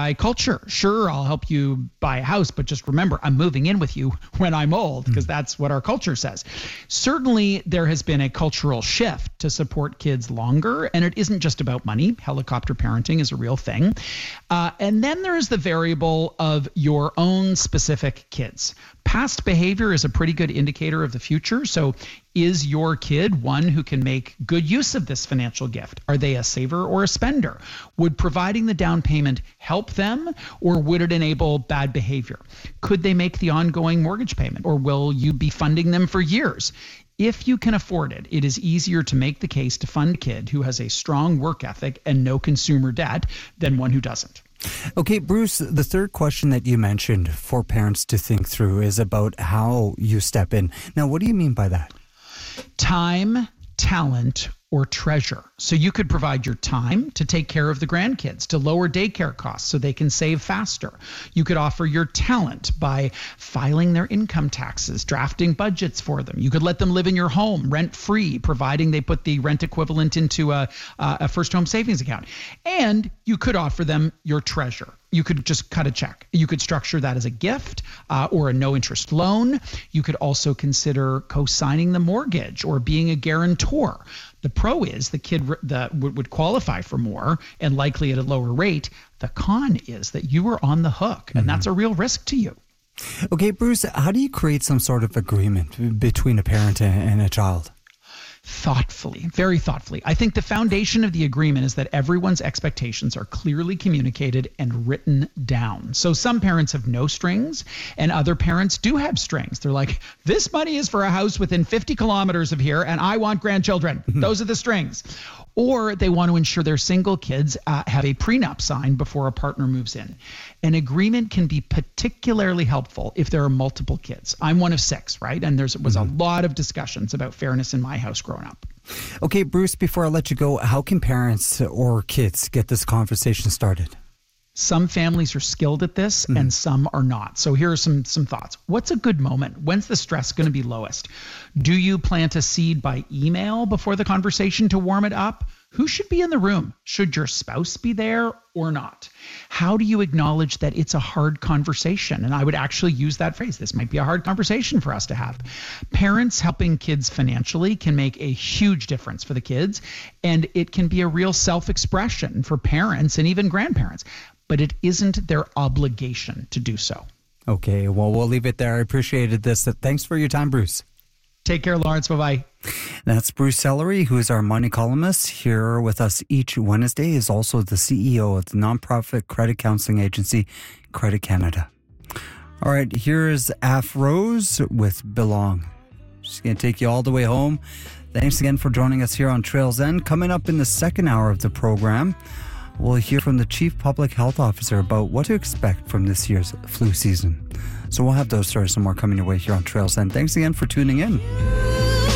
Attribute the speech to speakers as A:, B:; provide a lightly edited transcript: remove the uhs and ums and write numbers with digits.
A: by culture. Sure, I'll help you buy a house, but just remember, I'm moving in with you when I'm old, because that's what our culture says. Certainly, there has been a cultural shift to support kids longer, and it isn't just about money. Helicopter parenting is a real thing. And then there's the variable of your own specific kids. Past behavior is a pretty good indicator of the future. So is your kid one who can make good use of this financial gift? Are they a saver or a spender? Would providing the down payment help them, or would it enable bad behavior? Could they make the ongoing mortgage payment, or will you be funding them for years? If you can afford it, it is easier to make the case to fund a kid who has a strong work ethic and no consumer debt than one who doesn't.
B: Okay, Bruce, the third question that you mentioned for parents to think through is about how you step in. Now, what do you mean by that?
A: Time, talent, or treasure. So you could provide your time to take care of the grandkids, to lower daycare costs so they can save faster. You could offer your talent by filing their income taxes, drafting budgets for them. You could let them live in your home rent-free, providing they put the rent equivalent into a first home savings account. And you could offer them your treasure. You could just cut a check. You could structure that as a gift or a no-interest loan. You could also consider co-signing the mortgage or being a guarantor. The pro is the kid would qualify for more and likely at a lower rate. The con is that you are on the hook, and that's a real risk to you.
B: Okay, Bruce, how do you create some sort of agreement between a parent and a child?
A: Thoughtfully, very thoughtfully. I think the foundation of the agreement is that everyone's expectations are clearly communicated and written down. So some parents have no strings and other parents do have strings. They're like, this money is for a house within 50 kilometers of here and I want grandchildren. Those are the strings. Or they want to ensure their single kids have a prenup signed before a partner moves in. An agreement can be particularly helpful if there are multiple kids. I'm one of 6, right? And there was a lot of discussions about fairness in my house growing up.
B: Okay, Bruce, before I let you go, how can parents or kids get this conversation started?
A: Some families are skilled at this and some are not. So here are some thoughts. What's a good moment? When's the stress going to be lowest? Do you plant a seed by email before the conversation to warm it up? Who should be in the room? Should your spouse be there or not? How do you acknowledge that it's a hard conversation? And I would actually use that phrase. This might be a hard conversation for us to have. Parents helping kids financially can make a huge difference for the kids, and it can be a real self-expression for parents and even grandparents. But it isn't their obligation to do so.
B: Okay, well, we'll leave it there. I appreciated this. Thanks for your time, Bruce.
A: Take care, Lawrence. Bye-bye.
B: That's Bruce Sellery, who is our money columnist here with us each Wednesday, is also the CEO of the nonprofit credit counseling agency, Credit Canada. All right, here is Af Rose with Belong. She's going to take you all the way home. Thanks again for joining us here on Trails End. Coming up in the second hour of the program, we'll hear from the Chief Public Health Officer about what to expect from this year's flu season. So we'll have those stories and more coming your way here on Trails End. Thanks again for tuning in.